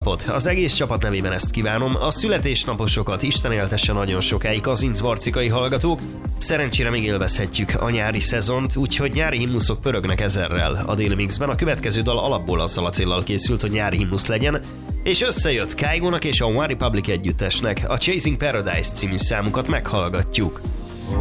napot! Az egész csapat nevében ezt kívánom. A születésnaposokat Isten éltesse nagyon sokáig, kazincbarcikai hallgatók. Szerencsére még élvezhetjük a nyári szezont, úgyhogy nyári himnuszok pörögnek ezerrel a Daily Mixben. A következő dal alapból azzal a céllal készült, hogy nyári himnusz legyen, és összejött Kygo-nak és a One Republic együttesnek. A Chasing Paradise című számukat meghallgatjuk.